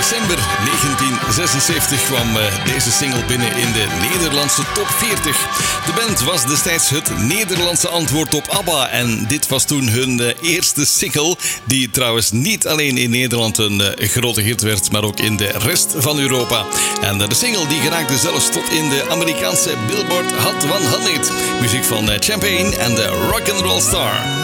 december 1976 kwam deze single binnen in de Nederlandse top 40. De band was destijds het Nederlandse antwoord op ABBA en dit was toen hun eerste single, die trouwens niet alleen in Nederland een grote hit werd, maar ook in de rest van Europa. En de single die geraakte zelfs tot in de Amerikaanse Billboard Hot 100. Muziek van Champagne en de Rock'n'Roll Star.